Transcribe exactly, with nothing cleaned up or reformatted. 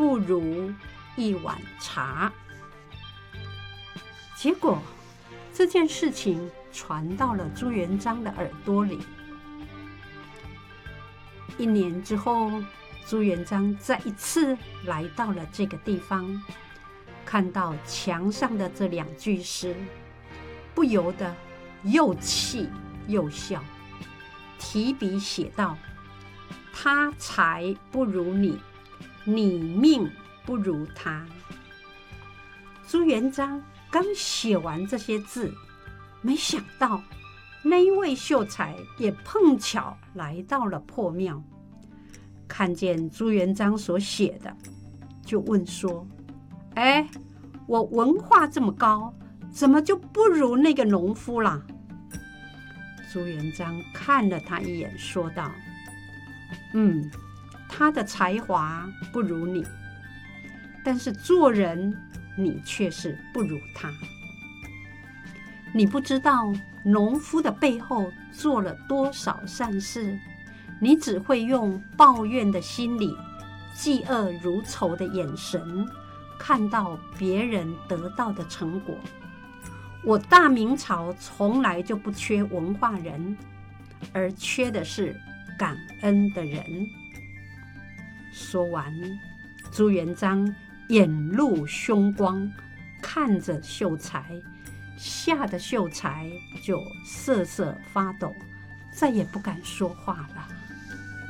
不如一碗茶。结果这件事情传到了朱元璋的耳朵里。一年之后，朱元璋再一次来到了这个地方，看到墙上的这两句诗，不由得又气又笑，提笔写道：他才不如你，你命不如他。朱元璋刚写完这些字，没想到那一位秀才也碰巧来到了破庙，看见朱元璋所写的，就问说：哎，我文化这么高，怎么就不如那个农夫啦？朱元璋看了他一眼，说道：嗯，他的才华不如你，但是做人你却是不如他。你不知道农夫的背后做了多少善事，你只会用抱怨的心理、嫉恶如仇的眼神看到别人得到的成果。我大明朝从来就不缺文化人，而缺的是感恩的人。说完，朱元璋眼露凶光，看着秀才，吓得秀才就瑟瑟发抖，再也不敢说话了。